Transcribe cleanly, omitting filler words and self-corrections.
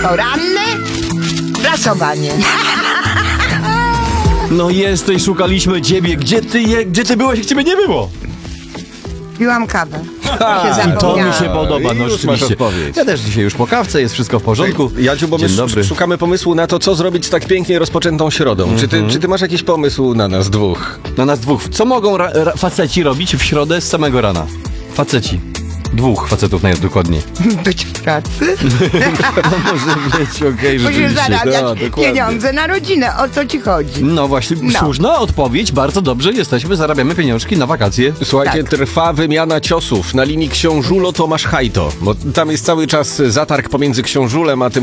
Poranne prasowanie. No jesteś, szukaliśmy ciebie. Gdzie ty byłeś, jak ciebie nie było? Piłam kawę. I to mi się podoba, no Już masz rzeczywiście. odpowiedź. Ja też dzisiaj już po kawce, jest wszystko w porządku. Jaciu, bo my Dzień dobry. szukamy pomysłu na to, co zrobić z tak pięknie rozpoczętą środą. Czy ty masz jakiś pomysł na nas dwóch? Na nas dwóch. Co mogą faceci robić w środę z samego rana? Faceci. Dwóch facetów najdokładniej. Być w pracy. Może być, okej, Musisz rzeczywiście. zarabiać no, dokładnie. pieniądze na rodzinę. O co ci chodzi? No właśnie, No. słuszna odpowiedź, bardzo dobrze jesteśmy, zarabiamy pieniążki na wakacje. Słuchajcie, Tak. trwa wymiana ciosów na linii Książulo-Tomasz Hajto, bo tam jest cały czas zatarg pomiędzy Książulem a tym